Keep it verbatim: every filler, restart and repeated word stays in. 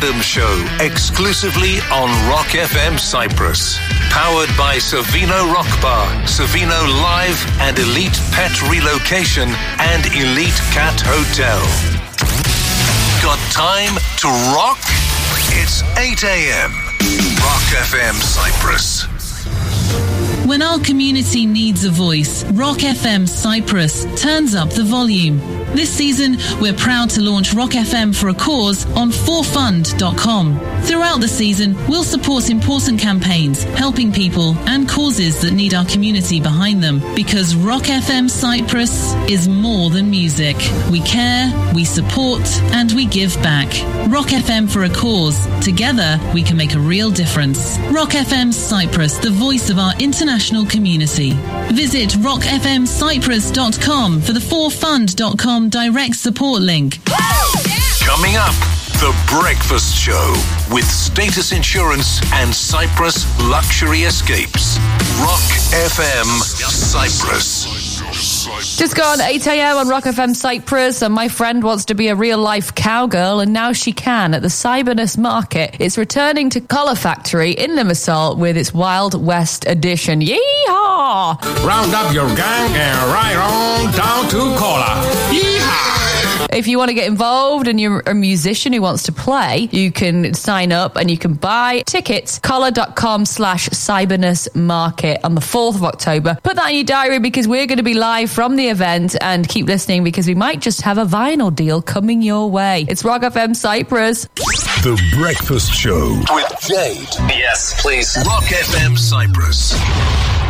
Show exclusively on Rock F M Cyprus. Powered by Savino Rock Bar, Savino Live and Elite Pet Relocation and Elite Cat Hotel. Got time to rock? It's eight a.m. Rock F M Cyprus. When our community needs a voice, Rock F M Cyprus turns up the volume. This season, we're proud to launch Rock F M for a Cause on four fund dot com. Throughout the season, we'll support important campaigns, helping people and causes that need our community behind them. Because Rock F M Cyprus is more than music. We care, we support, and we give back. Rock F M for a Cause. Together, we can make a real difference. Rock F M Cyprus, the voice of our international community. Visit rock f m cyprus dot com for the four fund dot com direct support link. Coming up, The Breakfast Show with Status Insurance and Cyprus Luxury Escapes. Rock F M Cyprus. Just gone eight a.m. on Rock F M Cyprus, and my friend wants to be a real-life cowgirl, and now she can at the Cybernus Market. It's returning to Colour Factory in Limassol with its Wild West edition. Yeehaw! Round up your gang and ride on down to Cola. Yeehaw! If you want to get involved and you're a musician who wants to play, you can sign up and you can buy tickets, collar.com slash Cybernus Market on the fourth of October. Put that in your diary because we're going to be live from the event, and keep listening because we might just have a vinyl deal coming your way. It's Rock F M Cyprus. The Breakfast Show with Jade. Yes, please. Rock F M Cyprus.